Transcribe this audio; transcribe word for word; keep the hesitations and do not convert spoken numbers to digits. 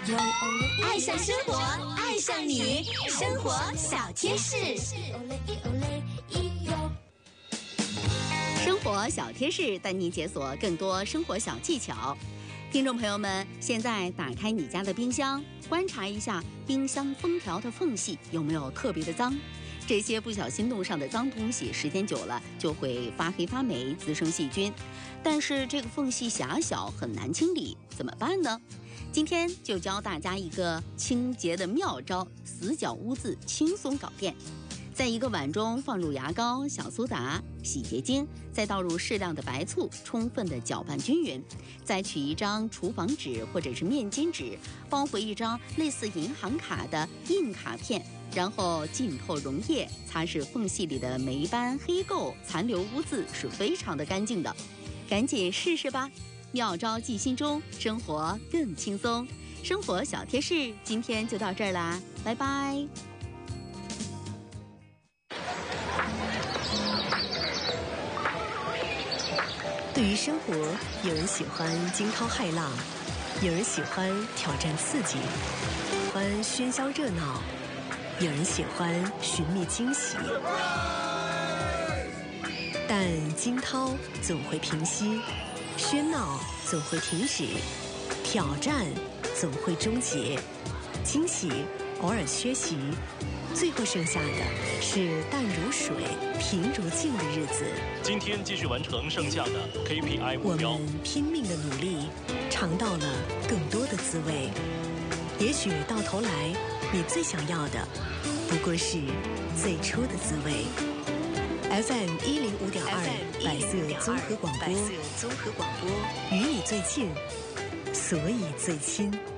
爱上生活，爱上你，生活小贴士。生活小贴士带你解锁更多生活小技巧。听众朋友们，现在打开你家的冰箱，观察一下冰箱封条的缝隙有没有特别的脏。这些不小心弄上的脏东西，时间久了就会发黑发霉，滋生细菌。但是这个缝隙狭小，很难清理，怎么办呢？今天就教大家一个清洁的妙招，死角污渍轻松搞定。在一个碗中放入牙膏、小苏打、洗洁精，再倒入适量的白醋，充分的搅拌均匀。再取一张厨房纸或者是面巾纸，包裹一张类似银行卡的硬卡片，然后浸透溶液，擦拭缝隙里的霉斑、黑垢、残留污渍，是非常的干净的。赶紧试试吧！妙招记心中，生活更轻松。生活小贴士，今天就到这儿啦，拜拜。 对于生活，有人喜欢惊涛骇浪，有人喜欢挑战刺激，喜欢喧嚣热闹，有人喜欢寻觅惊喜。但惊涛总会平息，喧闹总会停止，挑战总会终结，惊喜偶尔缺席，最后剩下的是淡如水、平如镜的日子。 今天继续完成剩下的 K P I 目标。 我们拼命的努力，尝到了更多的滋味。也许到头来，你最想要的不过是最初的滋味。F M 一零五点二，百色综合广播，百色综合广播，与你最近，所以最亲。